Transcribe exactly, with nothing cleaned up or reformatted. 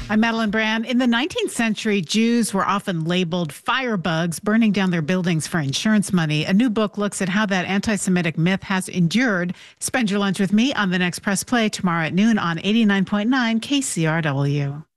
I'm Madeline Brand. In the nineteenth century, Jews were often labeled firebugs, burning down their buildings for insurance money. A new book looks at how that anti-Semitic myth has endured. Spend your lunch with me on the next Press Play tomorrow at noon on eighty-nine point nine K C R W.